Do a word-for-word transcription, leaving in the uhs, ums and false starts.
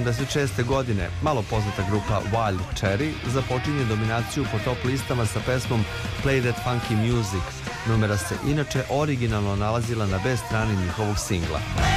sedamdeset šeste. godine malo poznata grupa Wild Cherry započinje dominaciju po top listama sa pesmom Play That Funky Music. Numera se inače originalno nalazila na B strani njihovog singla.